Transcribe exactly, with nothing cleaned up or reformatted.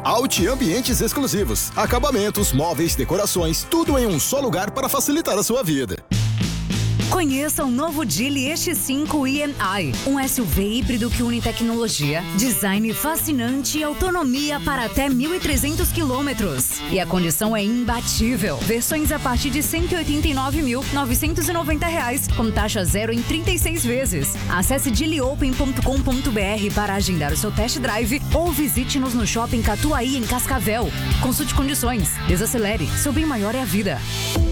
Alt Ambientes exclusivos, acabamentos, móveis, decorações, tudo em um só lugar para facilitar a sua vida. Conheça o novo Geely E X cinco E N I, um S U V híbrido que une tecnologia, design fascinante e autonomia para até mil e trezentos quilômetros. E a condição é imbatível. Versões a partir de cento e oitenta e nove mil, novecentos e noventa reais, com taxa zero em trinta e seis vezes. Acesse geely open ponto com ponto b r para agendar o seu test drive ou visite-nos no Shopping Catuaí, em Cascavel. Consulte condições. Desacelere. Seu bem maior é a vida.